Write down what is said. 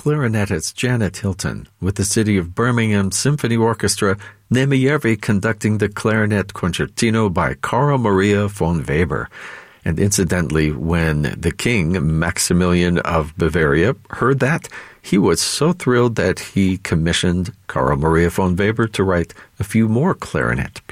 clarinetist Janet Hilton with the City of Birmingham Symphony Orchestra, Nemijervi conducting the clarinet concertino by Carl Maria von Weber. And incidentally, when the king, Maximilian of Bavaria, heard that, he was so thrilled that he commissioned Carl Maria von Weber to write a few more clarinet